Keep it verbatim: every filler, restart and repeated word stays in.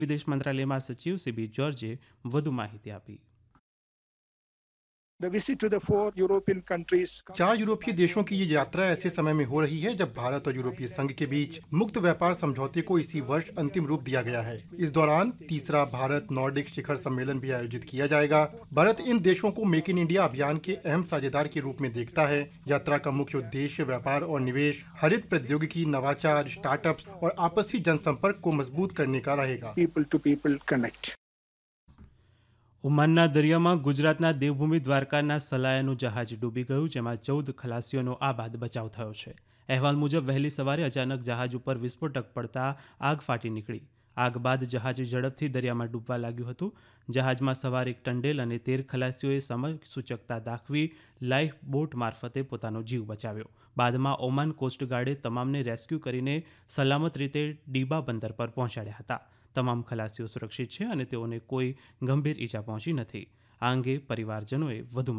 વિદેશ મંત્રાલયમાં સચિવ સીબી જ્યોર્જે વધુ માહિતી આપી. The visit to the four European countries. चार यूरोपीय देशों की ये यात्रा ऐसे समय में हो रही है जब भारत और यूरोपीय संघ के बीच मुक्त व्यापार समझौते को इसी वर्ष अंतिम रूप दिया गया है. इस दौरान तीसरा भारत नॉर्डिक शिखर सम्मेलन भी आयोजित किया जाएगा. भारत इन देशों को मेक इन इंडिया अभियान के अहम साझेदार के रूप में देखता है. यात्रा का मुख्य उद्देश्य व्यापार और निवेश, हरित प्रौद्योगिकी, नवाचार, स्टार्टअप्स और आपसी जनसंपर्क को मजबूत करने का रहेगा. People to people connect. ઓમાનના દરિયામાં ગુજરાતના દેવભૂમિ દ્વારકાના સલાયાનું જહાજ ડૂબી ગયું, જેમાં ચૌદ ખલાસીઓનો આ બાદ બચાવ થયો છે. અહેવાલ મુજબ વહેલી સવારે અચાનક જહાજ ઉપર વિસ્ફોટક પડતા આગ ફાટી નીકળી. આગ બાદ જહાજ ઝડપથી દરિયામાં ડૂબવા લાગ્યું હતું. જહાજમાં સવાર એક ટંડેલ અને તેર ખલાસીઓએ સમયસૂચકતા દાખવી લાઈફ બોટ મારફતે પોતાનો જીવ બચાવ્યો. બાદમાં ઓમાન કોસ્ટગાર્ડે તમામને રેસ્ક્યુ કરીને સલામત રીતે ડીબા બંદર પર પહોંચાડ્યા હતા. તમામ ખલાસીઓ સુરક્ષિત છે અને તેઓને કોઈ ગંભીર ઈજા પહોંચી નથી. આ અંગે પરિવારજનોએ વધુ